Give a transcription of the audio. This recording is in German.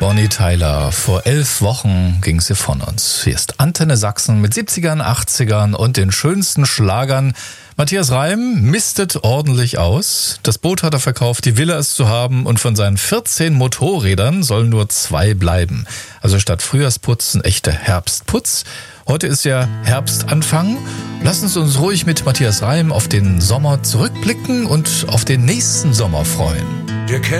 Bonnie Tyler. Vor 11 Wochen ging sie von uns. Hier ist Antenne Sachsen mit 70ern, 80ern und den schönsten Schlagern. Matthias Reim mistet ordentlich aus. Das Boot hat er verkauft, die Villa ist zu haben und von seinen 14 Motorrädern sollen nur 2 bleiben. Also statt Frühjahrsputz ein echter Herbstputz. Heute ist ja Herbstanfang. Lassen Sie uns ruhig mit Matthias Reim auf den Sommer zurückblicken und auf den nächsten Sommer freuen.